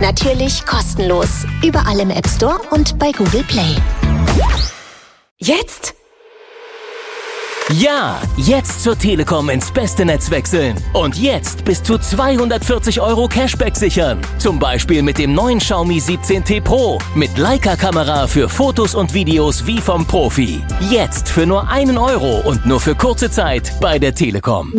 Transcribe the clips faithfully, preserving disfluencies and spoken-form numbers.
Natürlich kostenlos. Überall im App Store und bei Google Play. Jetzt? Ja, jetzt zur Telekom ins beste Netz wechseln. Und jetzt bis zu zweihundertvierzig Euro Cashback sichern. Zum Beispiel mit dem neuen Xiaomi siebzehn T Pro. Mit Leica-Kamera für Fotos und Videos wie vom Profi. Jetzt für nur einen Euro und nur für kurze Zeit bei der Telekom.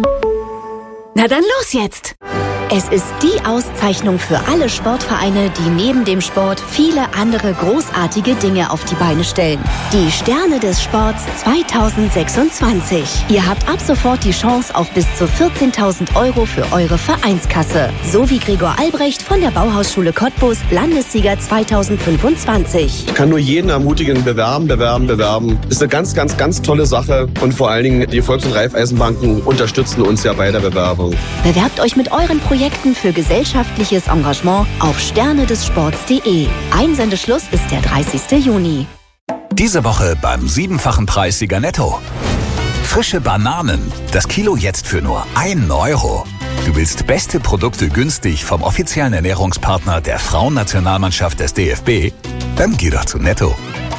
Na dann los jetzt! Es ist die Auszeichnung für alle Sportvereine, die neben dem Sport viele andere großartige Dinge auf die Beine stellen. Die Sterne des Sports zweitausendsechsundzwanzig. Ihr habt ab sofort die Chance auf bis zu vierzehntausend Euro für eure Vereinskasse. So wie Gregor Albrecht von der Bauhausschule Cottbus, Landessieger zweitausendfünfundzwanzig. Ich kann nur jeden ermutigen, bewerben, bewerben, bewerben. Ist eine ganz, ganz, ganz tolle Sache. Und vor allen Dingen, die Volks- und Raiffeisenbanken unterstützen uns ja bei der Bewerbung. Bewerbt euch mit euren Projekten für gesellschaftliches Engagement auf sterne des sports punkt de. Einsendeschluss ist der dreißigster Juni. Diese Woche beim siebenfachen Preissieger Netto. Frische Bananen, das Kilo jetzt für nur einen Euro. Du willst beste Produkte günstig vom offiziellen Ernährungspartner der Frauennationalmannschaft des D F B? Dann geh doch zu Netto.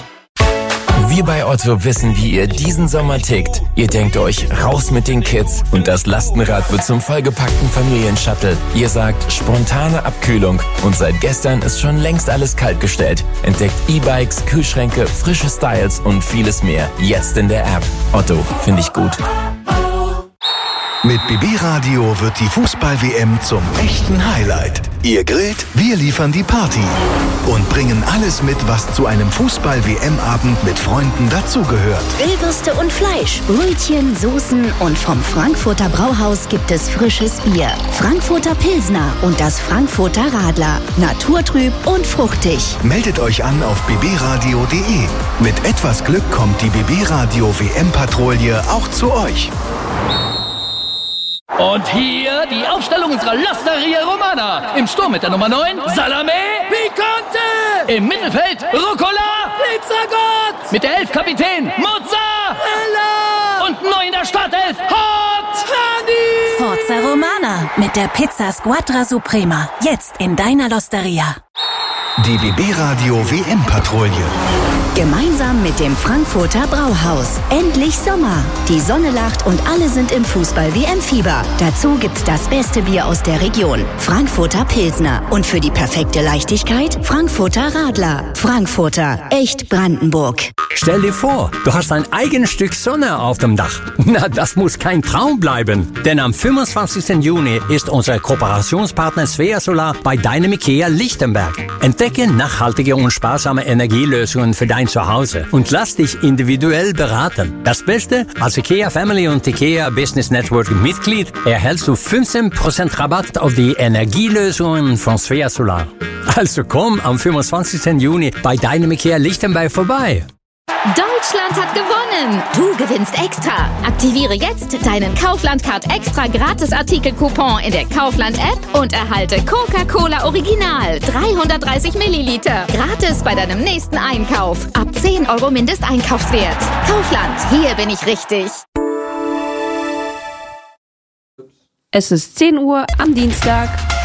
Wir bei Otto wissen, wie ihr diesen Sommer tickt. Ihr denkt euch, raus mit den Kids und das Lastenrad wird zum vollgepackten Familienshuttle. Ihr sagt, spontane Abkühlung und seit gestern ist schon längst alles kaltgestellt. Entdeckt E-Bikes, Kühlschränke, frische Styles und vieles mehr. Jetzt in der App. Otto, finde ich gut. Mit B B Radio wird die Fußball-W M zum echten Highlight. Ihr grillt, wir liefern die Party und bringen alles mit, was zu einem Fußball-W M-Abend mit Freunden dazugehört. Grillwürste und Fleisch, Brötchen, Soßen und vom Frankfurter Brauhaus gibt es frisches Bier. Frankfurter Pilsner und das Frankfurter Radler. Naturtrüb und fruchtig. Meldet euch an auf b b radio punkt de. Mit etwas Glück kommt die B B Radio W M-Patrouille auch zu euch. Und hier die Aufstellung unserer L'Osteria Romana. Im Sturm mit der Nummer neun, Salame Picante. Im Mittelfeld, Rucola Pizzagott. Mit der elf Kapitän, Mozzarella. Und neu in der Startelf, Hot Honey. Forza Romana mit der Pizza Squadra Suprema. Jetzt in deiner L'Osteria. Die B B Radio W M-Patrouille. Gemeinsam mit dem Frankfurter Brauhaus. Endlich Sommer. Die Sonne lacht und alle sind im Fußball-W M-Fieber. Dazu gibt's das beste Bier aus der Region. Frankfurter Pilsner. Und für die perfekte Leichtigkeit Frankfurter Radler. Frankfurter. Echt Brandenburg. Stell dir vor, du hast ein eigenes Stück Sonne auf dem Dach. Na, das muss kein Traum bleiben. Denn am fünfundzwanzigsten Juni ist unser Kooperationspartner Svea Solar bei deinem IKEA Lichtenberg. Entdecke nachhaltige und sparsame Energielösungen für dein Zuhause und lass dich individuell beraten. Das Beste, als IKEA Family und IKEA Business Network Mitglied erhältst du fünfzehn Prozent Rabatt auf die Energielösungen von Svea Solar. Also komm am fünfundzwanzigsten Juni bei deinem IKEA Lichtenberg vorbei. Deutschland hat gewonnen! Du gewinnst extra! Aktiviere jetzt deinen Kaufland-Card extra Gratis-Artikel-Coupon in der Kaufland-App und erhalte Coca-Cola Original dreihundertdreißig Milliliter. Gratis bei deinem nächsten Einkauf. Ab zehn Euro Mindesteinkaufswert. Kaufland, hier bin ich richtig. Es ist zehn Uhr am Dienstag.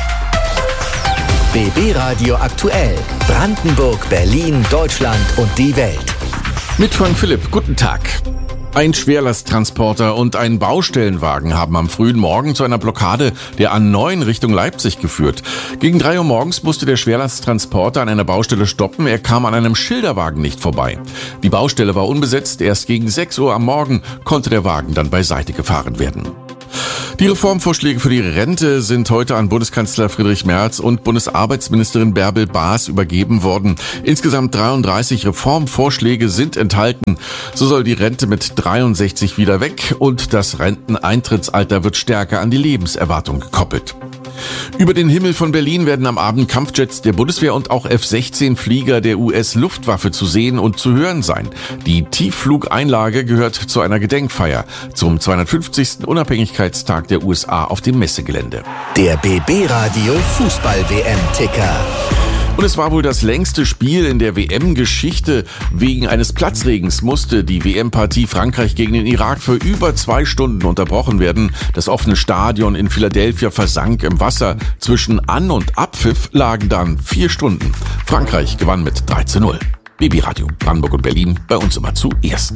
B B Radio aktuell. Brandenburg, Berlin, Deutschland und die Welt. Mit Frank Philipp, guten Tag. Ein Schwerlasttransporter und ein Baustellenwagen haben am frühen Morgen zu einer Blockade der A neun Richtung Leipzig geführt. Gegen drei Uhr morgens musste der Schwerlasttransporter an einer Baustelle stoppen. Er kam an einem Schilderwagen nicht vorbei. Die Baustelle war unbesetzt. Erst gegen sechs Uhr am Morgen konnte der Wagen dann beiseite gefahren werden. Die Reformvorschläge für die Rente sind heute an Bundeskanzler Friedrich Merz und Bundesarbeitsministerin Bärbel Baas übergeben worden. Insgesamt dreiunddreißig Reformvorschläge sind enthalten. So soll die Rente mit dreiundsechzig wieder weg und das Renteneintrittsalter wird stärker an die Lebenserwartung gekoppelt. Über den Himmel von Berlin werden am Abend Kampfjets der Bundeswehr und auch F sechzehn Flieger der U S-Luftwaffe zu sehen und zu hören sein. Die Tiefflugeinlage gehört zu einer Gedenkfeier zum zweihundertfünfzigsten Unabhängigkeitstag der U S A auf dem Messegelände. Der B B Radio Fußball-W M-Ticker. Und es war wohl das längste Spiel in der W M-Geschichte. Wegen eines Platzregens musste die W M-Partie Frankreich gegen den Irak für über zwei Stunden unterbrochen werden. Das offene Stadion in Philadelphia versank im Wasser. Zwischen An- und Abpfiff lagen dann vier Stunden. Frankreich gewann mit drei zu null. B B Radio Brandenburg und Berlin, bei uns immer zuerst.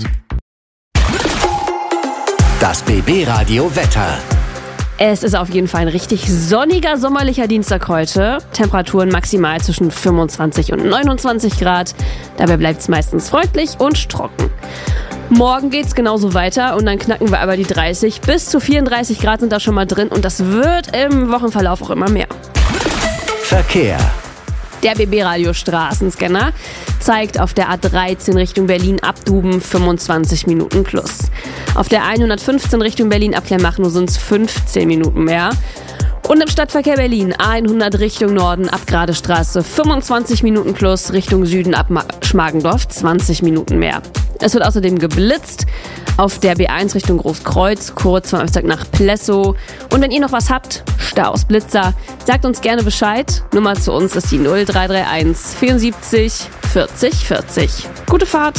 Das B B Radio Wetter. Es ist auf jeden Fall ein richtig sonniger, sommerlicher Dienstag heute. Temperaturen maximal zwischen fünfundzwanzig und neunundzwanzig Grad. Dabei bleibt es meistens freundlich und trocken. Morgen geht's genauso weiter und dann knacken wir aber die dreißig. Bis zu vierunddreißig Grad sind da schon mal drin und das wird im Wochenverlauf auch immer mehr. Verkehr. Der B B-Radio Straßenscanner zeigt auf der A dreizehn Richtung Berlin ab Duben fünfundzwanzig Minuten plus. Auf der hundertfünfzehn Richtung Berlin ab Kleinmachnow sind es fünfzehn Minuten mehr. Und im Stadtverkehr Berlin A hundert Richtung Norden ab Gradestraße fünfundzwanzig Minuten plus, Richtung Süden ab Schmargendorf zwanzig Minuten mehr. Es wird außerdem geblitzt auf der B eins Richtung Großkreuz, kurz vor Amsterdam nach Plessow. Und wenn ihr noch was habt, Staus, Blitzer, sagt uns gerne Bescheid. Nummer zu uns ist die null drei drei eins vierundsiebzig vierzig vierzig. Gute Fahrt!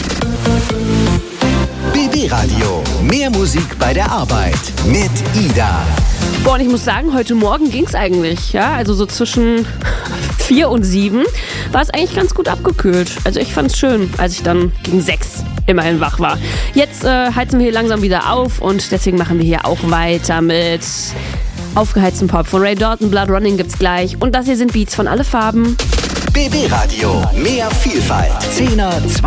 B B-Radio. Mehr Musik bei der Arbeit mit Ida. Boah, und ich muss sagen, heute Morgen ging's eigentlich. Ja, also so zwischen vier und sieben war es eigentlich ganz gut abgekühlt. Also ich fand's schön, als ich dann gegen sechs immerhin wach war. Jetzt äh, heizen wir hier langsam wieder auf und deswegen machen wir hier auch weiter mit aufgeheiztem Pop von Ray Dalton. Blood Running gibt's gleich. Und das hier sind Beats von Alle Farben. B B-Radio. Mehr Vielfalt. Zehner,